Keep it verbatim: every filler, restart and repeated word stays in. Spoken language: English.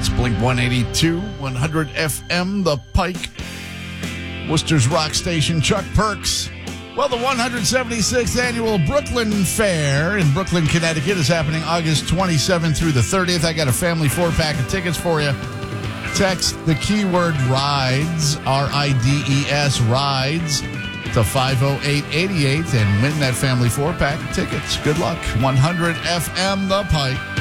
It's Blink one eighty-two, one hundred F M, The Pike. Worcester's rock station, Chuck Perks. Well, the one hundred seventy-sixth Annual Brooklyn Fair in Brooklyn, Connecticut is happening August twenty-seventh through the thirtieth. I got a family four-pack of tickets for you. Text the keyword RIDES, R I D E S, RIDES, to five oh eight eight eight and win that family four-pack of tickets. Good luck. one hundred F M, The Pike.